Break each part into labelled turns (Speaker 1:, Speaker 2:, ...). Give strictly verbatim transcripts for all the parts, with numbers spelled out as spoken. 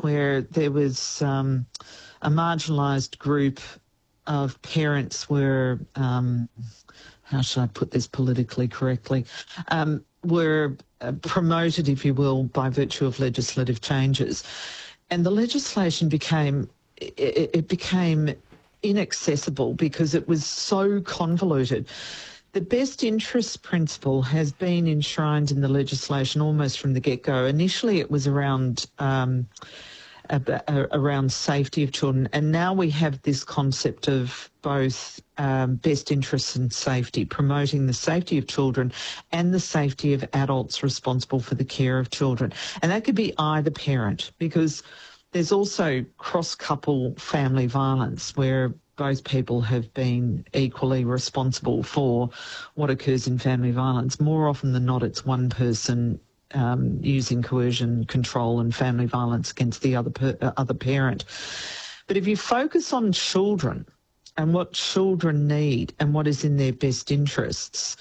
Speaker 1: where there was um, a marginalised group of parents were, um, how should I put this politically correctly, um, were uh, promoted, if you will, by virtue of legislative changes. And the legislation became, it, it became inaccessible because it was so convoluted. The best interest principle has been enshrined in the legislation almost from the get-go. Initially, it was around um, around safety of children, and now we have this concept of both um, best interests and safety, promoting the safety of children and the safety of adults responsible for the care of children. And that could be either parent, because there's also cross-couple family violence where both people have been equally responsible for what occurs in family violence. More often than not, it's one person um, using coercion, control and family violence against the other per, uh, other parent. But if you focus on children and what children need and what is in their best interests,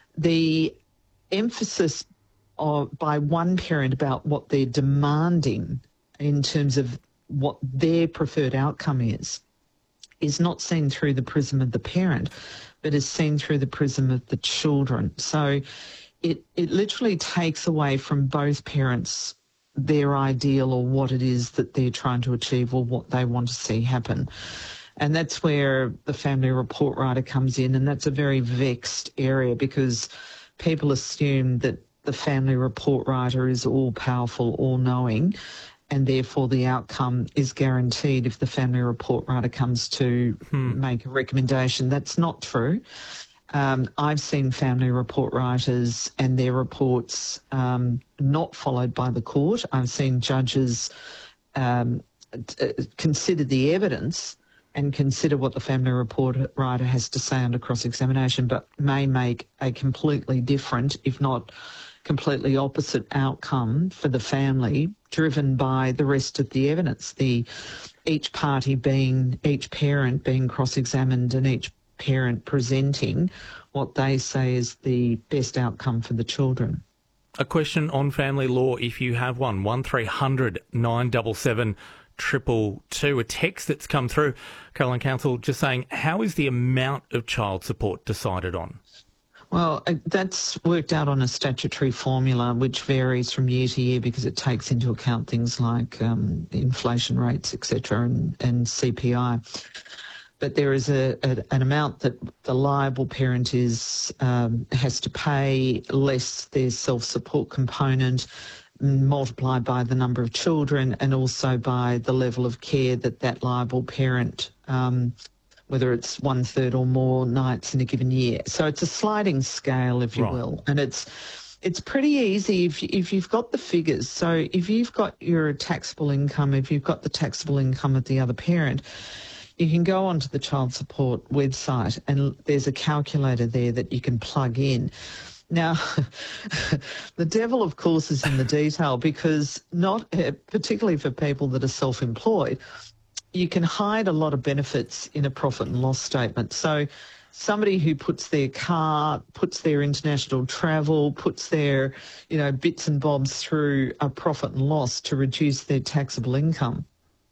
Speaker 1: the emphasis of, by one parent about what they're demanding in terms of what their preferred outcome is, is not seen through the prism of the parent, but is seen through the prism of the children. So it, it literally takes away from both parents their ideal or what it is that they're trying to achieve or what they want to see happen. And that's where the family report writer comes in, and that's a very vexed area because people assume that the family report writer is all-powerful, all-knowing, and therefore the outcome is guaranteed if the family report writer comes to hmm. make a recommendation. That's not true. Um, I've seen family report writers and their reports um, not followed by the court. I've seen judges um, t- consider the evidence and consider what the family report writer has to say under cross-examination, but may make a completely different, if not completely opposite outcome for the family, driven by the rest of the evidence, the each party being, each parent being cross-examined and each parent presenting what they say is the best outcome for the children.
Speaker 2: A question on family law, if you have one, one three hundred nine seven seven triple two. A text that's come through, Caroline Council, just saying, how is the amount of child support decided on?
Speaker 1: Well, that's worked out on a statutory formula which varies from year to year because it takes into account things like um, inflation rates, et cetera, and, and C P I. But there is a, a, an amount that the liable parent is um, has to pay, less their self-support component, multiplied by the number of children and also by the level of care that that liable parent um whether it's one third or more nights in a given year. So it's a sliding scale, if you right. will. And it's it's pretty easy if, if you've got the figures. So if you've got your taxable income, if you've got the taxable income of the other parent, you can go onto the child support website and there's a calculator there that you can plug in. Now, the devil, of course, is in the detail because not particularly for people that are self-employed, you can hide a lot of benefits in a profit and loss statement. So somebody who puts their car, puts their international travel, puts their, you know, bits and bobs through a profit and loss to reduce their taxable income,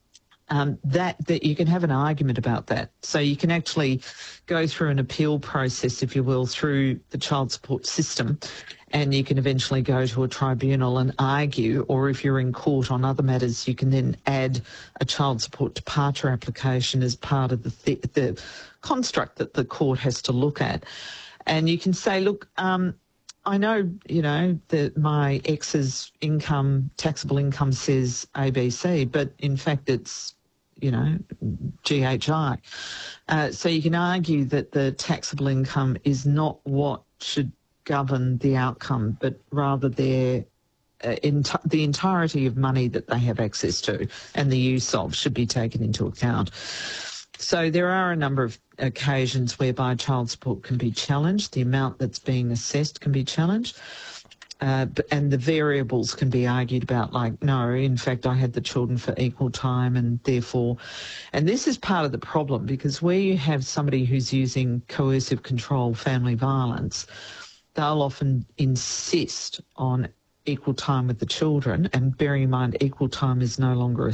Speaker 1: um, that, that you can have an argument about that. So you can actually go through an appeal process, if you will, through the child support system, and you can eventually go to a tribunal and argue, or if you're in court on other matters, you can then add a child support departure application as part of the, th- the construct that the court has to look at. And you can say, look, um, I know, you know, that my ex's income, taxable income says A B C, but in fact it's, you know, G H I. Uh, so you can argue that the taxable income is not what should govern the outcome, but rather their uh, enti- the entirety of money that they have access to and the use of should be taken into account. So there are a number of occasions whereby child support can be challenged, the amount that's being assessed can be challenged, uh, and the variables can be argued about, like, no, in fact, I had the children for equal time and therefore... And this is part of the problem, because where you have somebody who's using coercive control, family violence, they'll often insist on equal time with the children, and bearing in mind equal time is no longer a